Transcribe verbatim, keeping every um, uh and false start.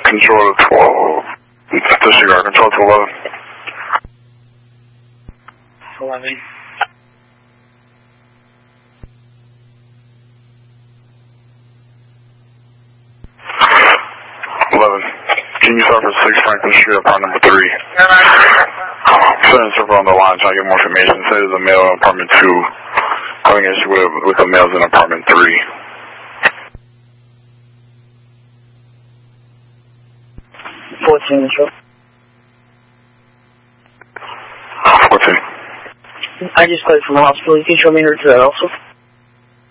Control to twelve. Disregard, control to eleven. eleven. eleven. Can you start for six Franklin Street, apartment number three? Send server on the line trying to get more information. Say there's a male in apartment two. Having an issue with, with the males in apartment three. fourteen, sure. fourteen. I just got from the hospital. You can show me her to that also.